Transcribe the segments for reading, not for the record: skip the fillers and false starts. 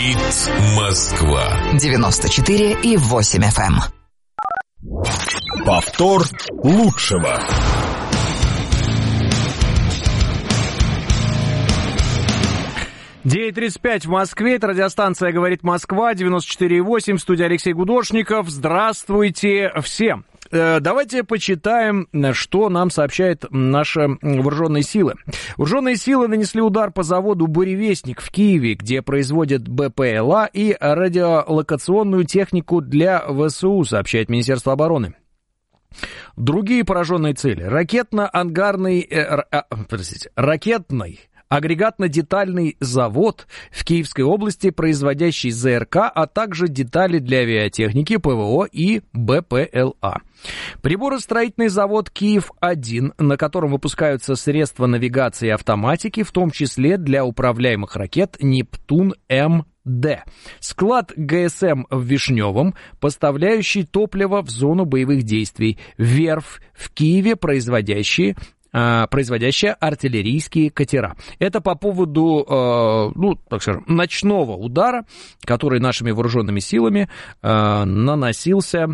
Говорит Москва. 94,8 FM. Повтор лучшего. «9:35 в Москве, это радиостанция «Говорит Москва», 94,8, студия Алексей Гудошников. Здравствуйте всем! Давайте почитаем, что нам сообщают наши вооруженные силы. Вооруженные силы нанесли удар по заводу «Буревестник» в Киеве, где производят БПЛА и радиолокационную технику для ВСУ, сообщает Министерство обороны. Другие пораженные цели. Ракетный агрегатно-детальный завод в Киевской области, производящий ЗРК, а также детали для авиатехники, ПВО и БПЛА. Приборостроительный завод «Киев-1», на котором выпускаются средства навигации и автоматики, в том числе для управляемых ракет «Нептун-МД». Склад ГСМ в Вишневом, поставляющий топливо в зону боевых действий. Верфь в Киеве, производящая артиллерийские катера. Это по поводу, ночного удара, который нашими вооруженными силами наносился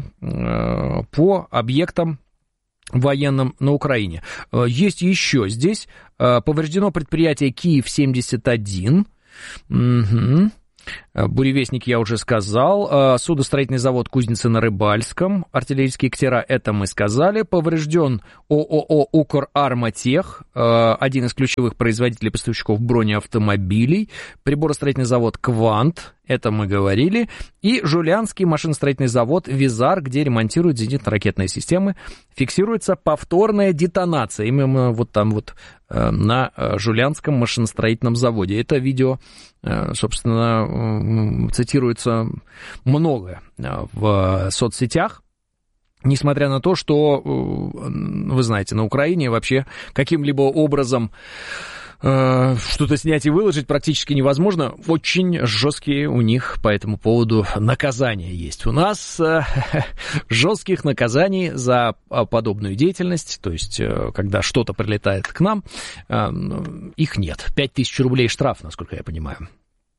по объектам военным на Украине. Есть еще здесь повреждено предприятие «Киев-71». Угу. Буревестник я уже сказал. Судостроительный завод «Кузницы на Рыбальском». Артиллерийские катера, это мы сказали. Поврежден ООО «Украрматех», один из ключевых производителей поставщиков бронеавтомобилей. Приборостроительный завод «Квант», это мы говорили. И Жулянский машиностроительный завод «Визар», где ремонтируют зенитно-ракетные системы. Фиксируется повторная детонация. Именно вот там вот на Жулянском машиностроительном заводе. Это видео, собственно, цитируется много в соцсетях. Несмотря на то, что, вы знаете, на Украине вообще каким-либо образом что-то снять и выложить практически невозможно. Очень жесткие у них по этому поводу наказания есть. У нас жестких наказаний за подобную деятельность, то есть когда что-то прилетает к нам, их нет. 5000 рублей штраф, насколько я понимаю.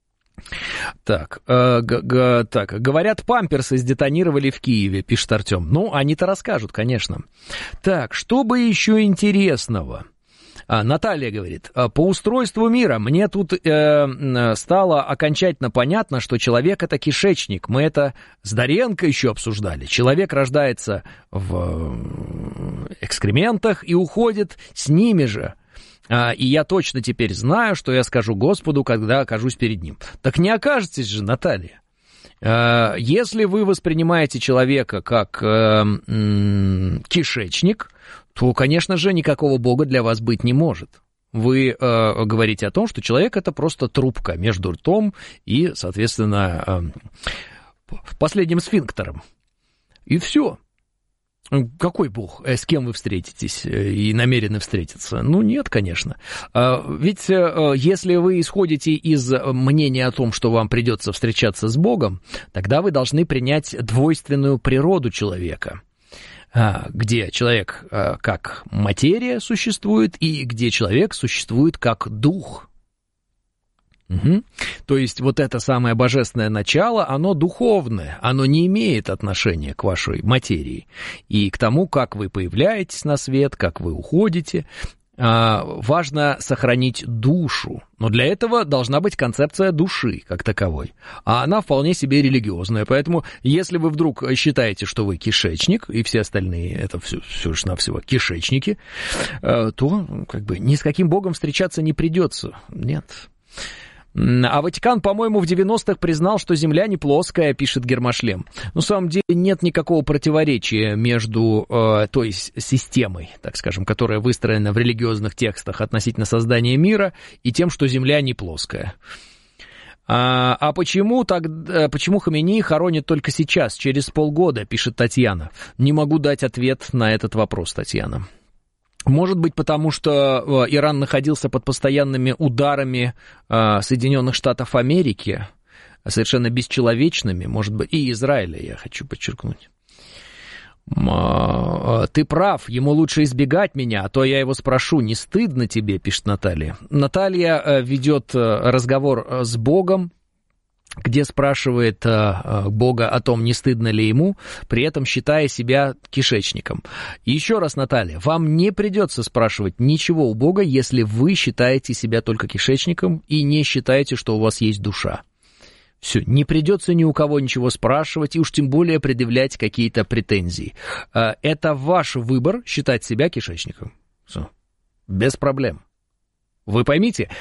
Так, говорят, памперсы сдетонировали в Киеве, пишет Артем. Ну, они-то расскажут, конечно. Так, что бы еще интересного? Наталья говорит, по устройству мира мне тут стало окончательно понятно, что человек — это кишечник. Мы это с Доренко еще обсуждали. Человек рождается в экскрементах и уходит с ними же. И я точно теперь знаю, что я скажу Господу, когда окажусь перед ним. Так не окажетесь же, Наталья. Если вы воспринимаете человека как кишечник, то, конечно же, никакого Бога для вас быть не может. Вы говорите о том, что человек — это просто трубка между ртом и, соответственно, последним сфинктером. И все. Какой Бог? С кем вы встретитесь и намерены встретиться? Ну, нет, конечно. Ведь если вы исходите из мнения о том, что вам придется встречаться с Богом, тогда вы должны принять двойственную природу человека, где человек как материя существует и где человек существует как дух. Угу. То есть вот это самое божественное начало, оно духовное, оно не имеет отношения к вашей материи и к тому, как вы появляетесь на свет, как вы уходите. Важно сохранить душу, но для этого должна быть концепция души как таковой, а она вполне себе религиозная, поэтому если вы вдруг считаете, что вы кишечник, и все остальные это все же навсего кишечники, то как бы ни с каким Богом встречаться не придется, нет. А Ватикан, по-моему, в 90-х признал, что Земля не плоская, пишет Гермошлем. На самом деле нет никакого противоречия между той системой, так скажем, которая выстроена в религиозных текстах относительно создания мира, и тем, что Земля не плоская. Почему Хаменеи хоронят только сейчас, через полгода, пишет Татьяна? Не могу дать ответ на этот вопрос, Татьяна. Может быть, потому что Иран находился под постоянными ударами Соединенных Штатов Америки, совершенно бесчеловечными, может быть, и Израиля, я хочу подчеркнуть. Ты прав, ему лучше избегать меня, а то я его спрошу, не стыдно тебе, пишет Наталья. Наталья ведет разговор с Богом, где спрашивает Бога о том, не стыдно ли ему, при этом считая себя кишечником. И еще раз, Наталья, вам не придется спрашивать ничего у Бога, если вы считаете себя только кишечником и не считаете, что у вас есть душа. Все, не придется ни у кого ничего спрашивать, и уж тем более предъявлять какие-то претензии. Это ваш выбор считать себя кишечником. Все, без проблем. Вы поймите,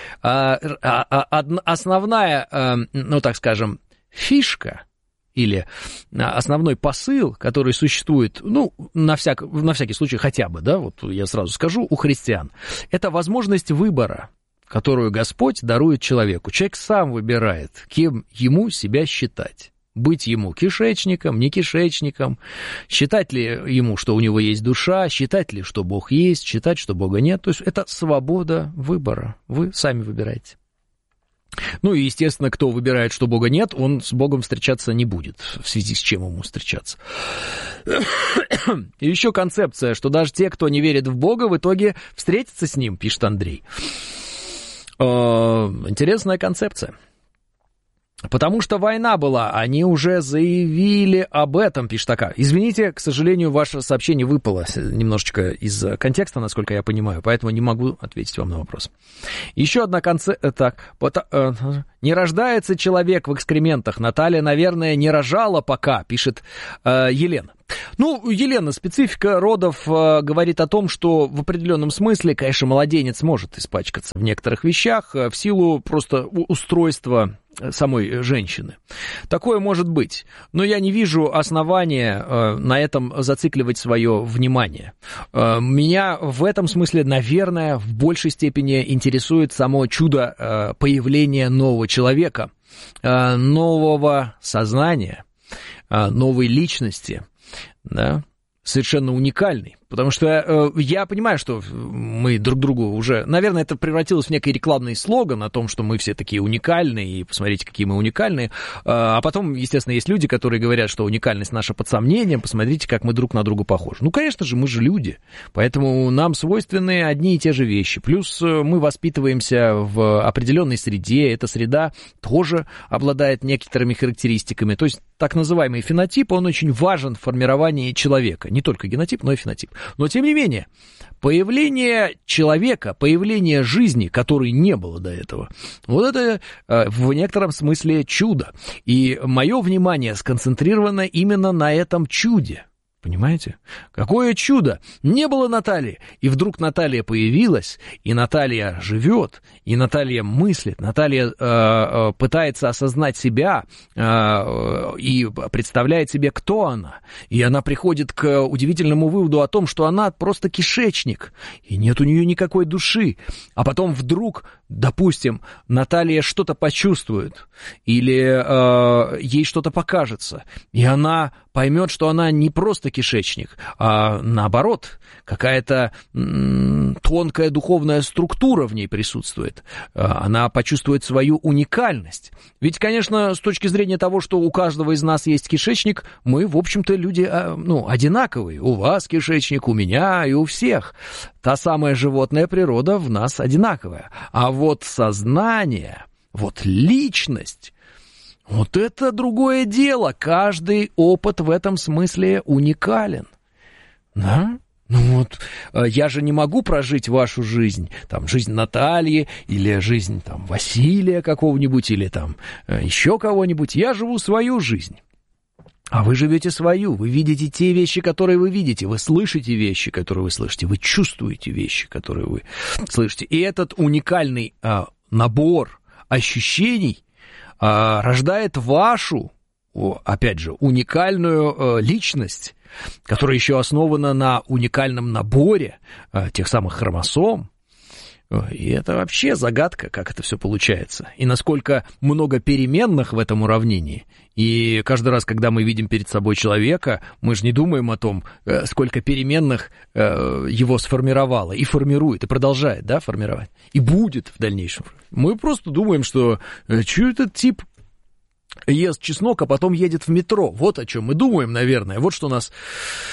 основная, ну так скажем, фишка или основной посыл, который существует, ну, на всякий случай хотя бы, да, вот я сразу скажу, у христиан, это возможность выбора, которую Господь дарует человеку. Человек сам выбирает, кем ему себя считать. Быть ему кишечником, не кишечником, считать ли ему, что у него есть душа, считать ли, что Бог есть, считать, что Бога нет. То есть это свобода выбора. Вы сами выбираете. Ну и, естественно, кто выбирает, что Бога нет, он с Богом встречаться не будет, в связи с чем ему встречаться. И еще концепция, что даже те, кто не верит в Бога, в итоге встретятся с ним, пишет Андрей. Интересная концепция. Потому что война была, они уже заявили об этом, пишет АК. Извините, к сожалению, ваше сообщение выпало немножечко из контекста, насколько я понимаю, поэтому не могу ответить вам на вопрос. Еще одна концепция. Так, не рождается человек в экскрементах. Наталья, наверное, не рожала пока, пишет Елена. Ну, Елена, специфика родов говорит о том, что в определенном смысле, конечно, младенец может испачкаться в некоторых вещах в силу просто устройства самой женщины. Такое может быть, но я не вижу основания на этом зацикливать свое внимание. Меня в этом смысле, наверное, в большей степени интересует само чудо появления нового человека, нового сознания, новой личности, да, совершенно уникальный. Потому что я понимаю, что мы друг другу уже... Наверное, это превратилось в некий рекламный слоган о том, что мы все такие уникальные, и посмотрите, какие мы уникальные. А потом, естественно, есть люди, которые говорят, что уникальность наша под сомнением, посмотрите, как мы друг на друга похожи. Ну, конечно же, мы же люди, поэтому нам свойственны одни и те же вещи. Плюс мы воспитываемся в определенной среде, эта среда тоже обладает некоторыми характеристиками. То есть так называемый фенотип, он очень важен в формировании человека. Не только генотип, но и фенотип. Но, тем не менее, появление человека, появление жизни, которой не было до этого, вот это в некотором смысле чудо. И мое внимание сконцентрировано именно на этом чуде. Понимаете? Какое чудо! Не было Натальи, и вдруг Наталья появилась, и Наталья живет, и Наталья мыслит, Наталья пытается осознать себя и представляет себе, кто она. И она приходит к удивительному выводу о том, что она просто кишечник, и нет у нее никакой души. А потом вдруг, допустим, Наталья что-то почувствует, или ей что-то покажется, и она поймет, что она не просто кишечник, а наоборот, какая-то тонкая духовная структура в ней присутствует. Она почувствует свою уникальность. Ведь, конечно, с точки зрения того, что у каждого из нас есть кишечник, мы, в общем-то, люди, одинаковые. У вас кишечник, у меня и у всех. Та самая животная природа в нас одинаковая. А вот сознание, вот личность, вот это другое дело. Каждый опыт в этом смысле уникален. Да? Ну вот, я же не могу прожить вашу жизнь, там, жизнь Натальи, или жизнь, там, Василия какого-нибудь, или там еще кого-нибудь. Я живу свою жизнь. А вы живете свою, вы видите те вещи, которые вы видите, вы слышите вещи, которые вы слышите, вы чувствуете вещи, которые вы слышите. И этот уникальный набор ощущений рождает вашу, опять же, уникальную личность, которая еще основана на уникальном наборе тех самых хромосом. И это вообще загадка, как это все получается. И насколько много переменных в этом уравнении. И каждый раз, когда мы видим перед собой человека, мы же не думаем о том, сколько переменных его сформировало, и формирует, и продолжает, да, формировать, и будет в дальнейшем. Мы просто думаем, что этот тип ест чеснок, а потом едет в метро. Вот о чем мы думаем, наверное. Вот что нас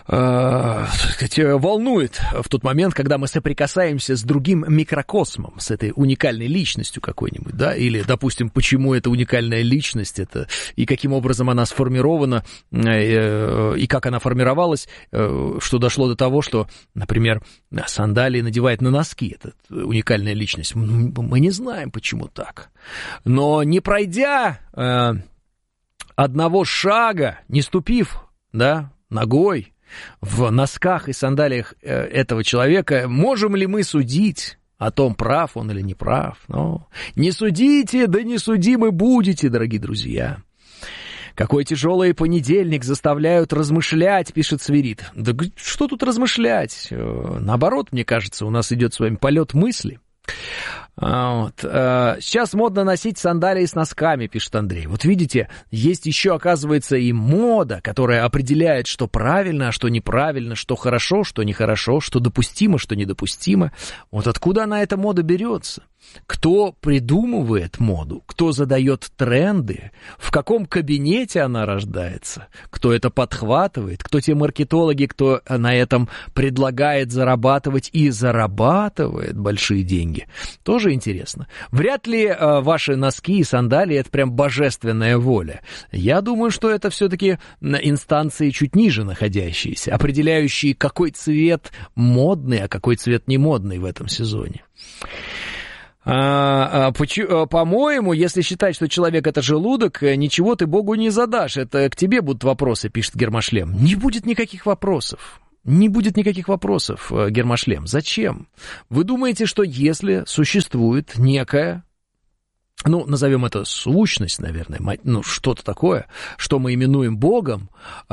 волнует в тот момент, когда мы соприкасаемся с другим микрокосмом, с этой уникальной личностью какой-нибудь, да, или, допустим, почему эта уникальная личность, это, и каким образом она сформирована, и как она формировалась, что дошло до того, что, например, сандалии надевает на носки, эта уникальная личность. Мы не знаем, почему так. Но не пройдя одного шага, не ступив, да, ногой в носках и сандалиях этого человека, можем ли мы судить о том, прав он или не прав? Ну, не судите, да не судимы будете, дорогие друзья. Какой тяжелый понедельник, заставляют размышлять, пишет Свирид. Да что тут размышлять? Наоборот, мне кажется, у нас идет с вами полет мысли. Вот. Сейчас модно носить сандалии с носками, пишет Андрей. Вот видите, есть еще, оказывается, и мода, которая определяет, что правильно, а что неправильно, что хорошо, что нехорошо, что допустимо, что недопустимо. Вот откуда она, эта мода, берется? Кто придумывает моду? Кто задает тренды? В каком кабинете она рождается? Кто это подхватывает? Кто те маркетологи, кто на этом предлагает зарабатывать и зарабатывает большие деньги? Тоже интересно. Вряд ли ваши носки и сандалии — это прям божественная воля. Я думаю, что это все-таки инстанции чуть ниже находящиеся, определяющие, какой цвет модный, а какой цвет не модный в этом сезоне. По-моему, если считать, что человек — это желудок, ничего ты Богу не задашь. Это к тебе будут вопросы, пишет Гермошлем. Не будет никаких вопросов. Не будет никаких вопросов, Гермошлем. Зачем? Вы думаете, что если существует некая, ну, назовем это сущность, наверное, ну, что-то такое, что мы именуем Богом,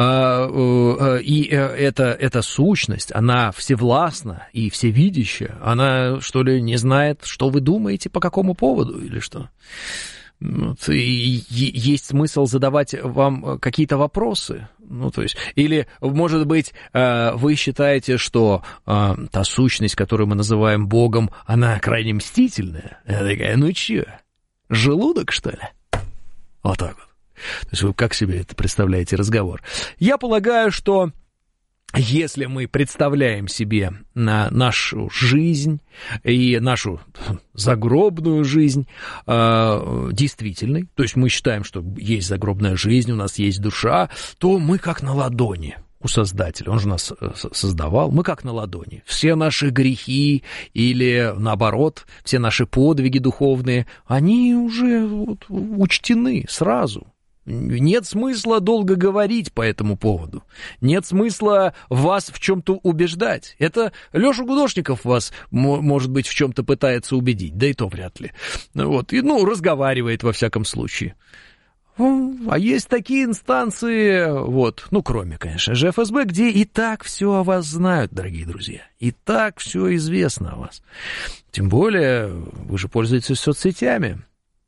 и эта сущность, она всевластна и всевидящая, она, что ли, не знает, что вы думаете, по какому поводу, или что? Вот, и есть смысл задавать вам какие-то вопросы, ну, то есть, или, может быть, вы считаете, что та сущность, которую мы называем Богом, она крайне мстительная, она такая, ну, чё? Желудок, что ли? Вот так вот. То есть вы как себе это представляете разговор? Я полагаю, что если мы представляем себе нашу жизнь и нашу загробную жизнь действительной, то есть мы считаем, что есть загробная жизнь, у нас есть душа, то мы как на ладони у Создателя, он же нас создавал, мы как на ладони. Все наши грехи или, наоборот, все наши подвиги духовные, они уже вот учтены сразу. Нет смысла долго говорить по этому поводу. Нет смысла вас в чем-то убеждать. Это Леша Гудошников вас, может быть, в чем-то пытается убедить, да и то вряд ли. Вот. И, ну, разговаривает во всяком случае. А есть такие инстанции, вот, ну, кроме, конечно же, ФСБ, где и так все о вас знают, дорогие друзья. И так все известно о вас. Тем более, вы же пользуетесь соцсетями.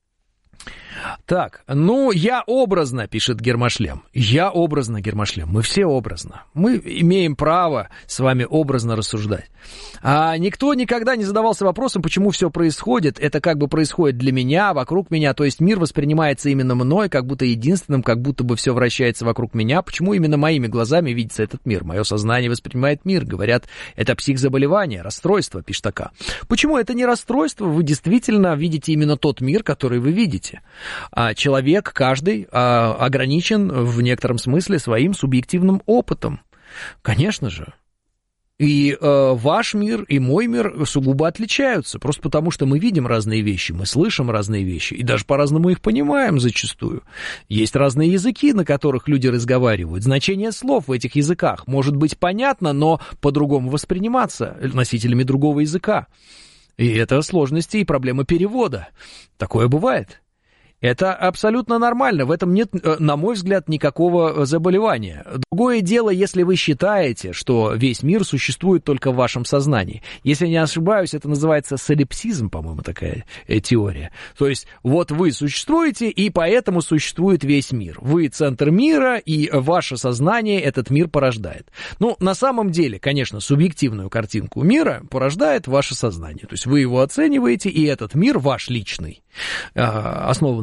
Так, ну, я образно, пишет Гермошлем. Я образно, Гермошлем. Мы все образно. Мы имеем право с вами образно рассуждать. А никто никогда не задавался вопросом, почему все происходит. Это как бы происходит для меня, вокруг меня. То есть мир воспринимается именно мной, как будто единственным, как будто бы все вращается вокруг меня. Почему именно моими глазами видится этот мир? Мое сознание воспринимает мир. Говорят, это психзаболевание, расстройство, пишет АК. Почему это не расстройство? Вы действительно видите именно тот мир, который вы видите. А человек, каждый, ограничен в некотором смысле своим субъективным опытом. Конечно же. И ваш мир и мой мир сугубо отличаются, просто потому что мы видим разные вещи, мы слышим разные вещи, и даже по-разному их понимаем зачастую. Есть разные языки, на которых люди разговаривают. Значение слов в этих языках может быть понятно, но по-другому восприниматься носителями другого языка. И это сложности и проблемы перевода. Такое бывает. Это абсолютно нормально, в этом нет, на мой взгляд, никакого заболевания. Другое дело, если вы считаете, что весь мир существует только в вашем сознании. Если не ошибаюсь, это называется солипсизм, по-моему, такая теория. То есть вот вы существуете, и поэтому существует весь мир. Вы центр мира, и ваше сознание этот мир порождает. Ну, на самом деле, конечно, субъективную картинку мира порождает ваше сознание. То есть вы его оцениваете, и этот мир ваш личный, основанный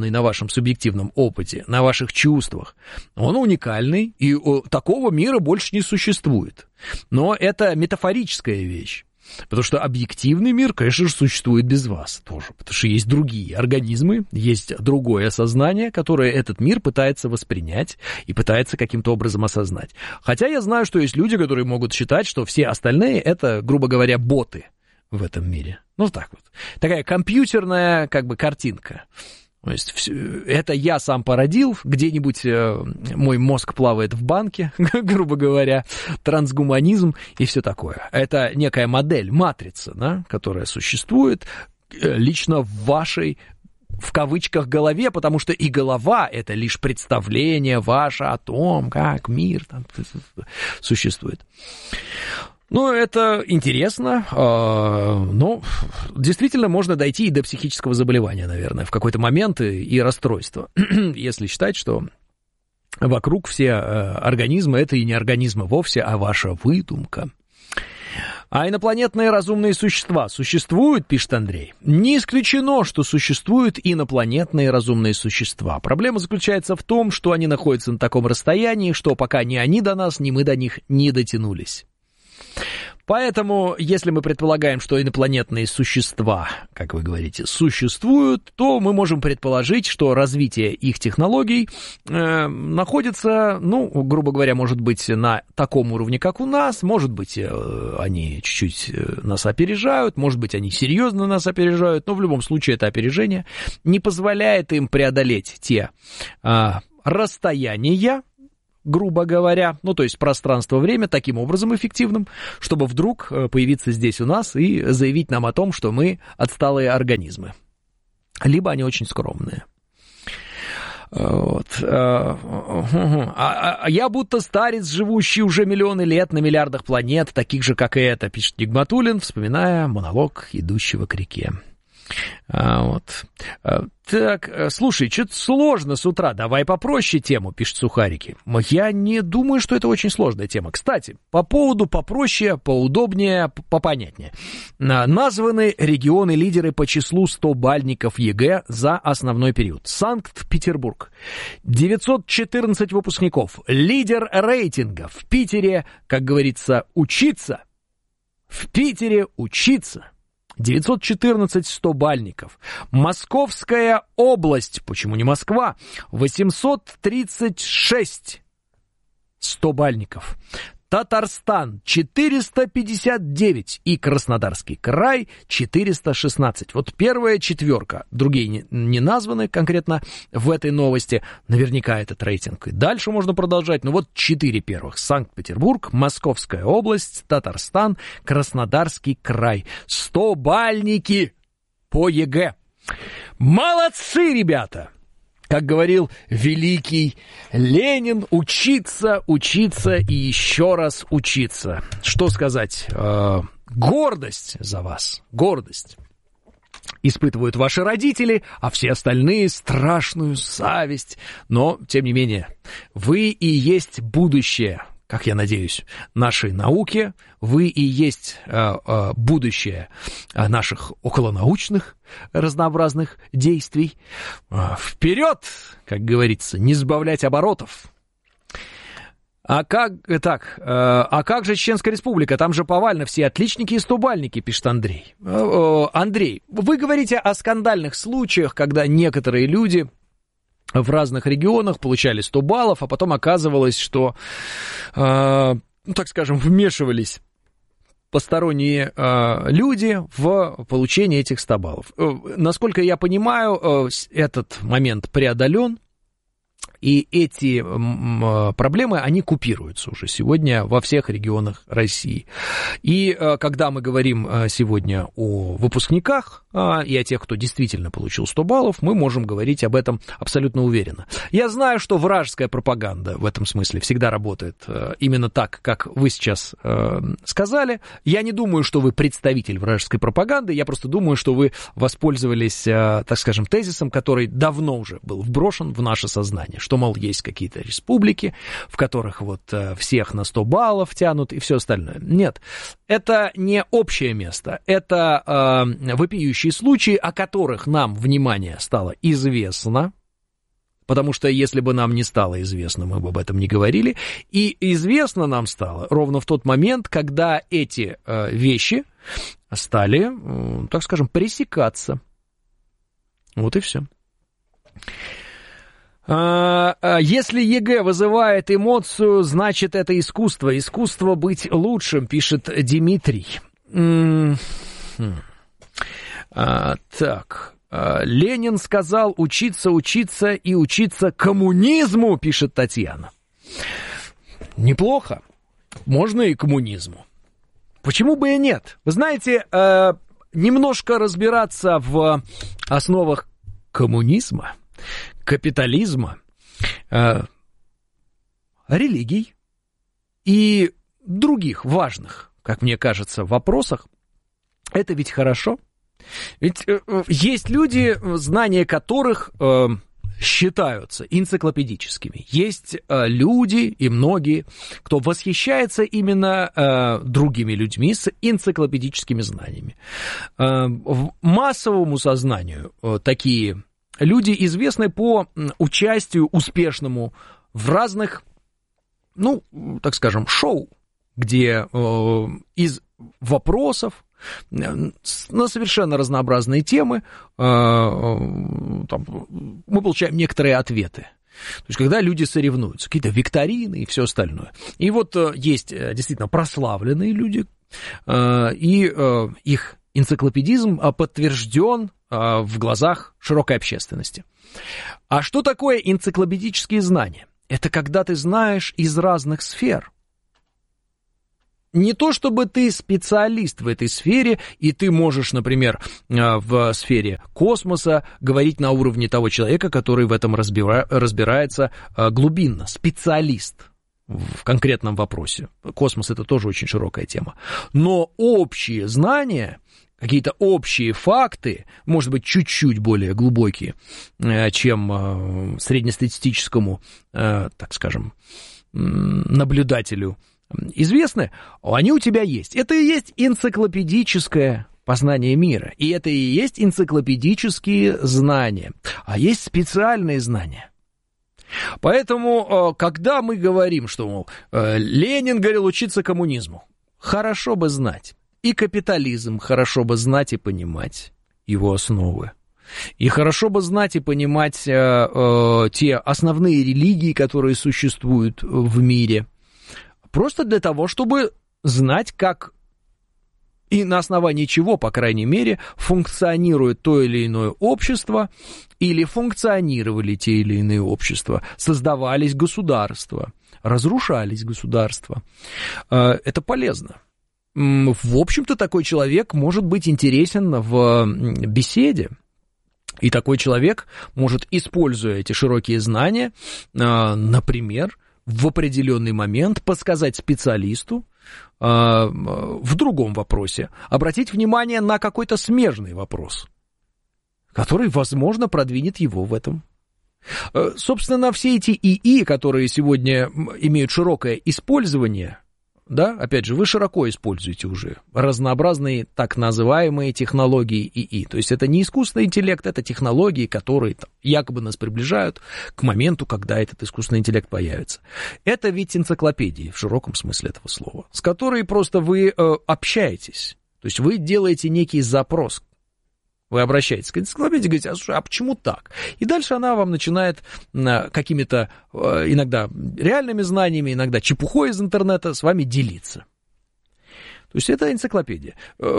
основанный на вашем субъективном опыте, на ваших чувствах, он уникальный, и такого мира больше не существует. Но это метафорическая вещь. Потому что объективный мир, конечно же, существует без вас тоже. Потому что есть другие организмы, есть другое сознание, которое этот мир пытается воспринять и пытается каким-то образом осознать. Хотя я знаю, что есть люди, которые могут считать, что все остальные — это, грубо говоря, боты в этом мире. Ну, так вот. Такая компьютерная, как бы, картинка. То есть это я сам породил, где-нибудь мой мозг плавает в банке, грубо говоря, трансгуманизм и все такое. Это некая модель, матрица, да, которая существует лично в вашей, в кавычках, голове, потому что и голова — это лишь представление ваше о том, как мир там существует. Ну, это интересно, но действительно можно дойти и до психического заболевания, наверное, в какой-то момент и расстройства, если считать, что вокруг все организмы — это и не организмы вовсе, а ваша выдумка. А инопланетные разумные существа существуют, пишет Андрей? Не исключено, что существуют инопланетные разумные существа. Проблема заключается в том, что они находятся на таком расстоянии, что пока ни они до нас, ни мы до них не дотянулись. Поэтому, если мы предполагаем, что инопланетные существа, как вы говорите, существуют, то мы можем предположить, что развитие их технологий находится, ну, грубо говоря, может быть, на таком уровне, как у нас, может быть, они чуть-чуть нас опережают, может быть, они серьезно нас опережают, но в любом случае это опережение не позволяет им преодолеть те расстояния, грубо говоря, ну, то есть пространство-время таким образом эффективным, чтобы вдруг появиться здесь у нас и заявить нам о том, что мы отсталые организмы. Либо они очень скромные. Вот. Я будто старец, живущий уже миллионы лет на миллиардах планет, таких же, как и это, пишет Нигматуллин, вспоминая монолог идущего к реке. Вот. Так, слушай, что-то сложно с утра, давай попроще тему, пишет Сухарики. Я не думаю, что это очень сложная тема. Кстати, по поводу попроще, поудобнее, попонятнее. Названы регионы-лидеры по числу 100-бальников ЕГЭ за основной период. Санкт-Петербург. 914 выпускников. Лидер рейтинга. В Питере, как говорится, учиться. В Питере учиться. 914 100-бальников. Московская область, почему не Москва, 836 100-бальников. Татарстан 459 и Краснодарский край 416. Вот первая четверка. Другие не названы конкретно в этой новости. Наверняка этот рейтинг. И дальше можно продолжать. Но вот 4 первых. Санкт-Петербург, Московская область, Татарстан, Краснодарский край. 100-бальники по ЕГЭ. Молодцы, ребята! Как говорил великий Ленин, учиться, учиться и еще раз учиться. Что сказать? Гордость за вас, гордость. Испытывают ваши родители, а все остальные страшную зависть. Но, тем не менее, вы и есть будущее, как я надеюсь, нашей науки. Вы и есть будущее наших околонаучных разнообразных действий. Вперед, как говорится, не сбавлять оборотов. А как же Чеченская Республика? Там же повально все отличники и 100-бальники, пишет Андрей. Андрей, вы говорите о скандальных случаях, когда некоторые люди в разных регионах получали 100 баллов, а потом оказывалось, что, так скажем, вмешивались посторонние люди в получение этих 100 баллов. Насколько я понимаю, этот момент преодолен, и эти проблемы, они купируются уже сегодня во всех регионах России. И когда мы говорим сегодня о выпускниках и о тех, кто действительно получил 100 баллов, мы можем говорить об этом абсолютно уверенно. Я знаю, что вражеская пропаганда в этом смысле всегда работает именно так, как вы сейчас сказали. Я не думаю, что вы представитель вражеской пропаганды, я просто думаю, что вы воспользовались, так скажем, тезисом, который давно уже был вброшен в наше сознание, что что, мол, есть какие-то республики, в которых вот всех на 100 баллов тянут и все остальное. Нет, это не общее место, это вопиющие случаи, о которых нам, внимание, стало известно, потому что если бы нам не стало известно, мы бы об этом не говорили, и известно нам стало ровно в тот момент, когда эти вещи стали, так скажем, пресекаться. Вот и все. Если ЕГЭ вызывает эмоцию, значит, это искусство. Искусство быть лучшим, пишет Дмитрий. Так. Ленин сказал учиться, учиться и учиться коммунизму, пишет Татьяна. Неплохо. Можно и коммунизму. Почему бы и нет? Вы знаете, немножко разбираться в основах коммунизма, капитализма, религий и других важных, как мне кажется, вопросах, это ведь хорошо. Ведь есть люди, знания которых считаются энциклопедическими. Есть люди и многие, кто восхищается именно другими людьми с энциклопедическими знаниями. Массовому сознанию такие люди известны по участию успешному в разных, ну, так скажем, шоу, где из вопросов на совершенно разнообразные темы там, мы получаем некоторые ответы. То есть, когда люди соревнуются, какие-то викторины и все остальное. И вот есть действительно прославленные люди, и их энциклопедизм подтвержден в глазах широкой общественности. А что такое энциклопедические знания? Это когда ты знаешь из разных сфер. Не то, чтобы ты специалист в этой сфере, и ты можешь, например, в сфере космоса говорить на уровне того человека, который в этом разбирается глубинно, специалист в конкретном вопросе. Космос — это тоже очень широкая тема. Но общие знания, какие-то общие факты, может быть, чуть-чуть более глубокие, чем среднестатистическому, так скажем, наблюдателю, известны, они у тебя есть. Это и есть энциклопедическое познание мира, и это и есть энциклопедические знания, а есть специальные знания. Поэтому, когда мы говорим, что, мол, Ленин говорил учиться коммунизму, хорошо бы знать и капитализм, хорошо бы знать и понимать его основы. И хорошо бы знать и понимать те основные религии, которые существуют в мире, просто для того, чтобы знать, как и на основании чего, по крайней мере, функционирует то или иное общество, или функционировали те или иные общества, создавались государства, разрушались государства. Это полезно. В общем-то, такой человек может быть интересен в беседе. И такой человек может, используя эти широкие знания, например, в определенный момент подсказать специалисту в другом вопросе, обратить внимание на какой-то смежный вопрос, который, возможно, продвинет его в этом. Собственно, все эти ИИ, которые сегодня имеют широкое использование, да, опять же, вы широко используете уже разнообразные так называемые технологии ИИ. То есть это не искусственный интеллект, это технологии, которые там якобы нас приближают к моменту, когда этот искусственный интеллект появится. Это ведь энциклопедии в широком смысле этого слова, с которой просто вы общаетесь. То есть вы делаете некий запрос. Вы обращаетесь к энциклопедии и говорите, а почему так? И дальше она вам начинает какими-то иногда реальными знаниями, иногда чепухой из интернета с вами делиться. То есть это энциклопедия.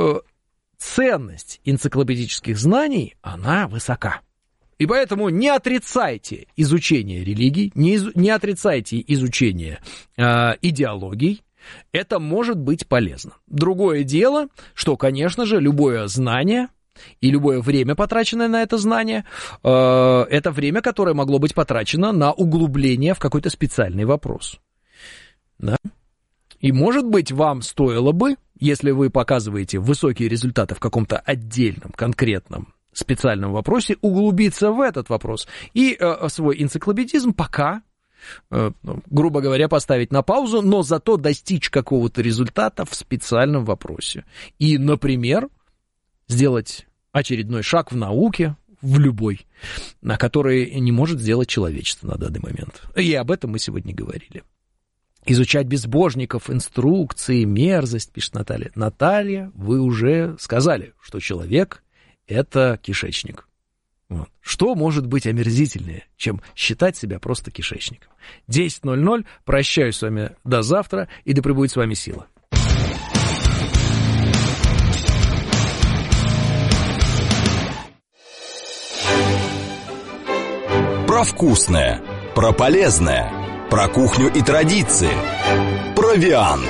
Ценность энциклопедических знаний, она высока. И поэтому не отрицайте изучение религий, не отрицайте изучение идеологий. Это может быть полезно. Другое дело, что, конечно же, любое знание и любое время, потраченное на это знание, это время, которое могло быть потрачено на углубление в какой-то специальный вопрос. Да? И, может быть, вам стоило бы, если вы показываете высокие результаты в каком-то отдельном, конкретном специальном вопросе, углубиться в этот вопрос и свой энциклопедизм пока, грубо говоря, поставить на паузу, но зато достичь какого-то результата в специальном вопросе. И, например, сделать очередной шаг в науке, в любой, на который не может сделать человечество на данный момент. И об этом мы сегодня говорили. Изучать безбожников, инструкции, мерзость, пишет Наталья. Наталья, вы уже сказали, что человек — это кишечник. Вот. Что может быть омерзительнее, чем считать себя просто кишечником? 10:00. Прощаюсь с вами до завтра, и да пребудет с вами сила. Про вкусное, про полезное, про кухню и традиции. Провиант.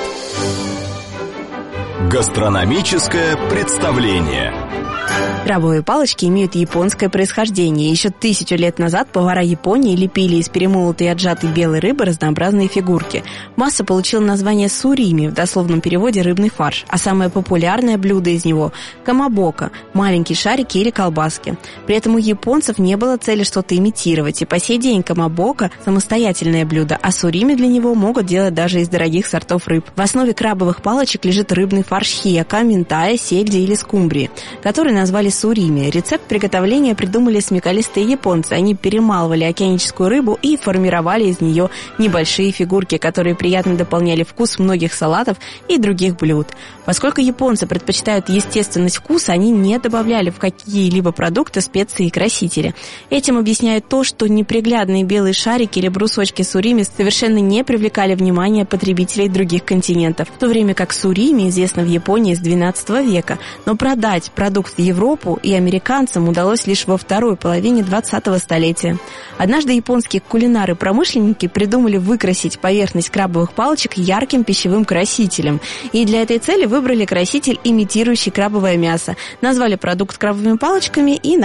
Гастрономическое представление. Крабовые палочки имеют японское происхождение. Еще 1000 лет назад повара Японии лепили из перемолотой и отжатой белой рыбы разнообразные фигурки. Масса получила название сурими, в дословном переводе рыбный фарш, а самое популярное блюдо из него – камабока – маленькие шарики или колбаски. При этом у японцев не было цели что-то имитировать, и по сей день камабока – самостоятельное блюдо, а сурими для него могут делать даже из дорогих сортов рыб. В основе крабовых палочек лежит рыбный фарш хека, минтая, сельди или скумбрии, который назвали сурими. Рецепт приготовления придумали смекалистые японцы. Они перемалывали океаническую рыбу и формировали из нее небольшие фигурки, которые приятно дополняли вкус многих салатов и других блюд. Поскольку японцы предпочитают естественность вкуса, они не добавляли в какие-либо продукты специи и красители. Этим объясняют то, что неприглядные белые шарики или брусочки сурими совершенно не привлекали внимание потребителей других континентов, в то время как сурими известно в Японии с XII века. Но продать продукт в Европу и американцам удалось лишь во второй половине 20-го столетия. Однажды японские кулинары-промышленники придумали выкрасить поверхность крабовых палочек ярким пищевым красителем. И для этой цели выбрали краситель, имитирующий крабовое мясо. Назвали продукт крабовыми палочками и